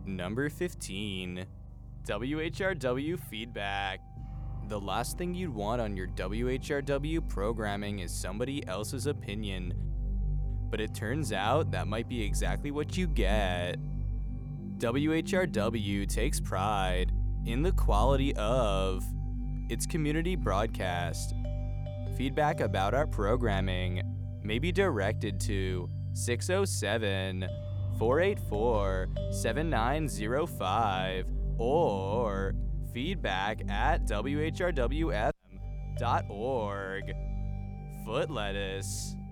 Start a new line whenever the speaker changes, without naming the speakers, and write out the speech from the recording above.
Number 15. WHRW feedback. The last thing you'd want on your WHRW programming is somebody else's opinion. But it turns out that might be exactly what you get. WHRW takes pride in the quality of its community broadcast. Feedback about our programming may be directed to 607-484-7905 or feedback@whrwfm.org. Foot lettuce.